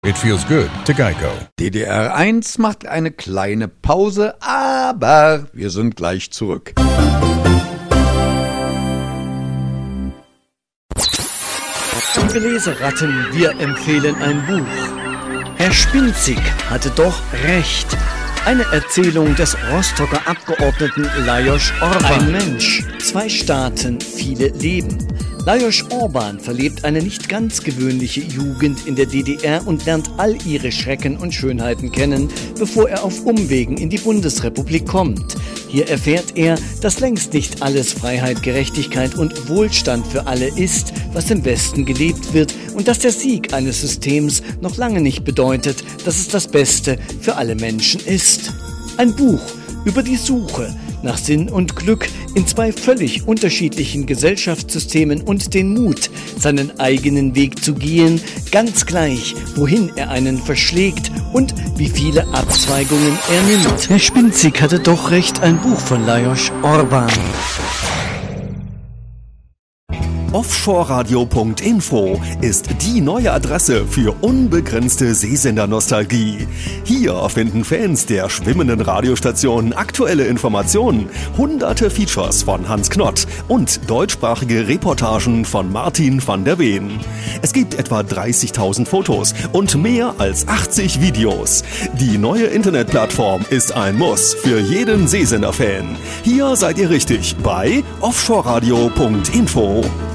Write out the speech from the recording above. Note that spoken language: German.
It feels good to Geico. DDR 1 macht eine kleine Pause, aber wir sind gleich zurück. Liebe Leseratten, wir empfehlen ein Buch. Herr Spinzig hatte doch recht. Eine Erzählung des Rostocker Abgeordneten Lajos Orban. Ein Mensch, 2 Staaten, viele Leben. Lajos Orban verlebt eine nicht ganz gewöhnliche Jugend in der DDR und lernt all ihre Schrecken und Schönheiten kennen, bevor er auf Umwegen in die Bundesrepublik kommt. Hier erfährt er, dass längst nicht alles Freiheit, Gerechtigkeit und Wohlstand für alle ist, was im Westen gelebt wird, und dass der Sieg eines Systems noch lange nicht bedeutet, dass es das Beste für alle Menschen ist. Ein Buch über die Suche nach Sinn und Glück in 2 völlig unterschiedlichen Gesellschaftssystemen und den Mut, seinen eigenen Weg zu gehen, ganz gleich, wohin er einen verschlägt und wie viele Abzweigungen er nimmt. Herr Spinzig hatte doch recht, ein Buch von Lajos Orban. Offshoreradio.info ist die neue Adresse für unbegrenzte Seesendernostalgie. Hier finden Fans der schwimmenden Radiostationen aktuelle Informationen, hunderte Features von Hans Knott und deutschsprachige Reportagen von Martin van der Ween. Es gibt etwa 30.000 Fotos und mehr als 80 Videos. Die neue Internetplattform ist ein Muss für jeden Seesender-Fan. Hier seid ihr richtig bei Offshoreradio.info.